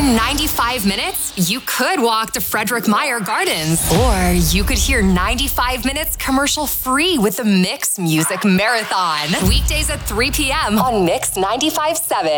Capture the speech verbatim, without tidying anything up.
ninety-five minutes, you could walk to Frederick Meyer Gardens. Or you could hear ninety-five minutes commercial free with the Mix Music Marathon. Weekdays at three p.m. on Mix ninety-five point seven.